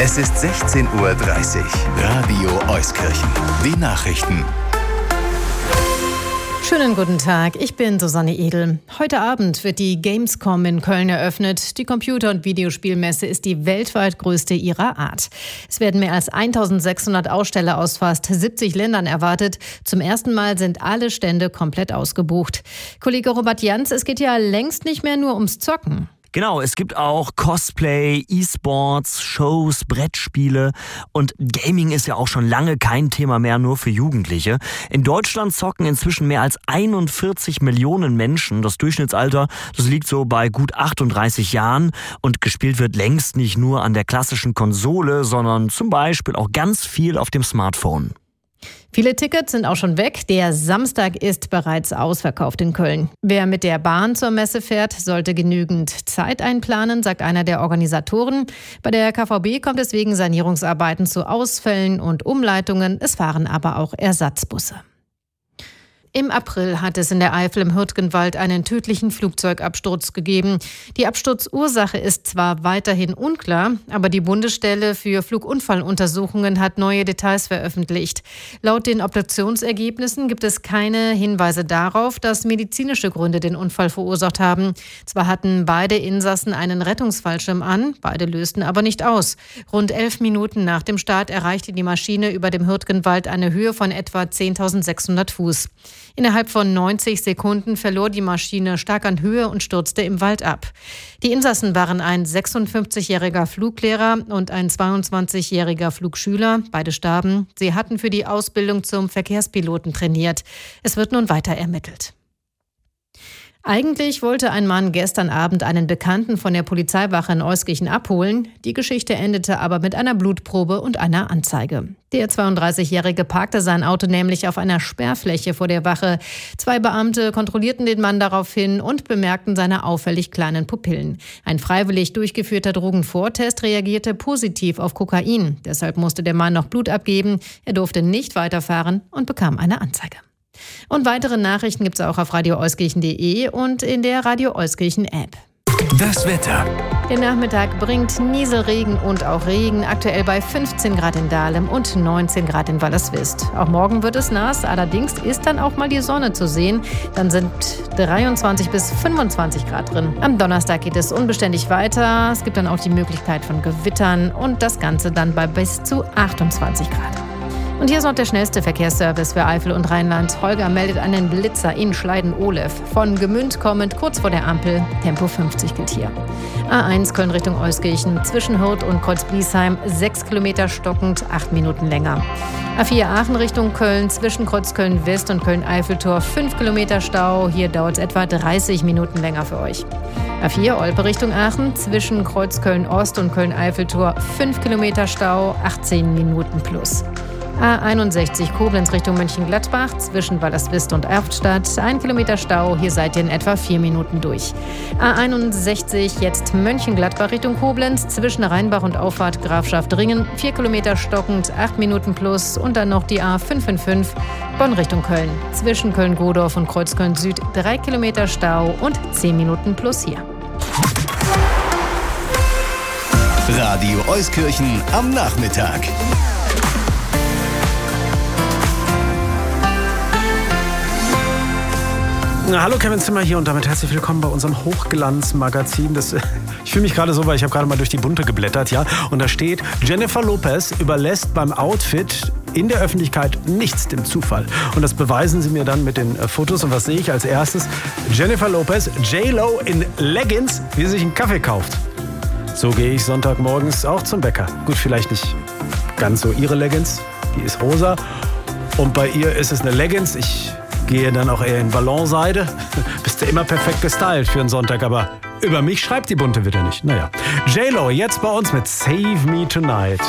Es ist 16:30 Uhr. Radio Euskirchen. Die Nachrichten. Schönen guten Tag, ich bin Susanne Edel. Heute Abend wird die Gamescom in Köln eröffnet. Die Computer- und Videospielmesse ist die weltweit größte ihrer Art. Es werden mehr als 1600 Aussteller aus fast 70 Ländern erwartet. Zum ersten Mal sind alle Stände komplett ausgebucht. Kollege Robert Janz, es geht ja längst nicht mehr nur ums Zocken. Genau, es gibt auch Cosplay, E-Sports, Shows, Brettspiele und Gaming ist ja auch schon lange kein Thema mehr nur für Jugendliche. In Deutschland zocken inzwischen mehr als 41 Millionen Menschen. Das Durchschnittsalter, das liegt so bei gut 38 Jahren und gespielt wird längst nicht nur an der klassischen Konsole, sondern zum Beispiel auch ganz viel auf dem Smartphone. Viele Tickets sind auch schon weg. Der Samstag ist bereits ausverkauft in Köln. Wer mit der Bahn zur Messe fährt, sollte genügend Zeit einplanen, sagt einer der Organisatoren. Bei der KVB kommt es wegen Sanierungsarbeiten zu Ausfällen und Umleitungen. Es fahren aber auch Ersatzbusse. Im April hat es in der Eifel im Hürtgenwald einen tödlichen Flugzeugabsturz gegeben. Die Absturzursache ist zwar weiterhin unklar, aber die Bundesstelle für Flugunfalluntersuchungen hat neue Details veröffentlicht. Laut den Obduktionsergebnissen gibt es keine Hinweise darauf, dass medizinische Gründe den Unfall verursacht haben. Zwar hatten beide Insassen einen Rettungsfallschirm an, beide lösten aber nicht aus. Rund 11 Minuten nach dem Start erreichte die Maschine über dem Hürtgenwald eine Höhe von etwa 10.600 Fuß. Innerhalb von 90 Sekunden verlor die Maschine stark an Höhe und stürzte im Wald ab. Die Insassen waren ein 56-jähriger Fluglehrer und ein 22-jähriger Flugschüler. Beide starben. Sie hatten für die Ausbildung zum Verkehrspiloten trainiert. Es wird nun weiter ermittelt. Eigentlich wollte ein Mann gestern Abend einen Bekannten von der Polizeiwache in Euskirchen abholen. Die Geschichte endete aber mit einer Blutprobe und einer Anzeige. Der 32-Jährige parkte sein Auto nämlich auf einer Sperrfläche vor der Wache. 2 Beamte kontrollierten den Mann daraufhin und bemerkten seine auffällig kleinen Pupillen. Ein freiwillig durchgeführter Drogenvortest reagierte positiv auf Kokain. Deshalb musste der Mann noch Blut abgeben. Er durfte nicht weiterfahren und bekam eine Anzeige. Und weitere Nachrichten gibt es auch auf radioeuskirchen.de und in der Radio Euskirchen App. Das Wetter. Der Nachmittag bringt Nieselregen und auch Regen, aktuell bei 15 Grad in Dahlem und 19 Grad in Wallerswist. Auch morgen wird es nass, allerdings ist dann auch mal die Sonne zu sehen. Dann sind 23 bis 25 Grad drin. Am Donnerstag geht es unbeständig weiter. Es gibt dann auch die Möglichkeit von Gewittern und das Ganze dann bei bis zu 28 Grad. Und hier ist noch der schnellste Verkehrsservice für Eifel und Rheinland. Holger meldet einen Blitzer in Schleiden-Ohlev. Von Gemünd kommend kurz vor der Ampel. Tempo 50 gilt hier. A1 Köln Richtung Euskirchen. Zwischen Hürth und Kreuzbliesheim 6 Kilometer stockend, 8 Minuten länger. A4 Aachen Richtung Köln. Zwischen Kreuzköln West und Köln-Eiffeltor 5 Kilometer Stau. Hier dauert es etwa 30 Minuten länger für euch. A4 Olpe Richtung Aachen. Zwischen Kreuzköln Ost und Köln-Eiffeltor 5 Kilometer Stau, 18 Minuten plus. A61 Koblenz Richtung Mönchengladbach, zwischen Wallerswist und Erftstadt, 1 Kilometer Stau, hier seid ihr in etwa 4 Minuten durch. A61 jetzt Mönchengladbach Richtung Koblenz, zwischen Rheinbach und Auffahrt Grafschaft Ringen, 4 Kilometer stockend, 8 Minuten plus und dann noch die A555 Bonn Richtung Köln, zwischen Köln-Godorf und Kreuzköln Süd, 3 Kilometer Stau und 10 Minuten plus hier. Radio Euskirchen am Nachmittag. Hallo, Kevin Zimmer hier und damit herzlich willkommen bei unserem Hochglanzmagazin. Ich fühle mich gerade so, weil ich habe gerade mal durch die Bunte geblättert, ja. Und da steht, Jennifer Lopez überlässt beim Outfit in der Öffentlichkeit nichts dem Zufall. Und das beweisen sie mir dann mit den Fotos. Und was sehe ich als erstes? Jennifer Lopez, J-Lo in Leggings, wie sie sich einen Kaffee kauft. So gehe ich Sonntagmorgens auch zum Bäcker. Gut, vielleicht nicht ganz so ihre Leggings, die ist rosa. Und bei ihr ist es eine Leggings. Ich gehe dann auch eher in Ballonseide. Bist du immer perfekt gestylt für einen Sonntag, aber über mich schreibt die Bunte wieder nicht. Naja. J-Lo jetzt bei uns mit Save Me Tonight.